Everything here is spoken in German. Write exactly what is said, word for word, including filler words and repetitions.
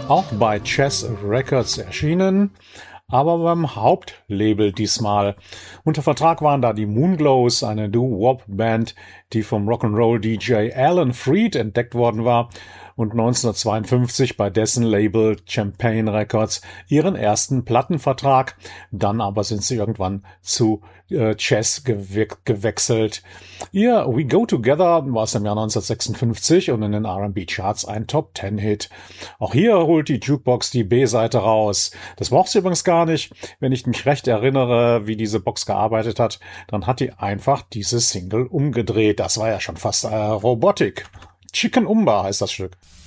Auch bei Chess Records erschienen, aber beim Hauptlabel diesmal. Unter Vertrag waren da die Moonglows, eine Doo-Wop-Band, die vom Rock'n'Roll-D J Alan Freed entdeckt worden war und neunzehnhundertzweiundfünfzig bei dessen Label Champagne Records ihren ersten Plattenvertrag. Dann aber sind sie irgendwann zu äh, Chess gewe- gewechselt. Ihr We Go Together war es im Jahr neunzehnhundertsechsundfünfzig und in den R and B Charts ein Top-Ten-Hit. Auch hier holt die Jukebox die B-Seite raus. Das braucht sie übrigens gar nicht. Wenn ich mich recht erinnere, wie diese Box gearbeitet hat, dann hat die einfach diese Single umgedreht. Das war ja schon fast äh, Robotik. Chicken Umba heißt das Stück.